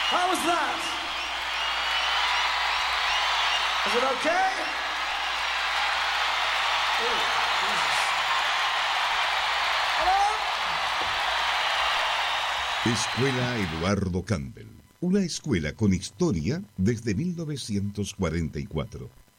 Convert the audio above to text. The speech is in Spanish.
How was that? Is it okay? Oh, Jesus. Hello? Escuela Eduardo Campbell, una escuela con historia desde 1944.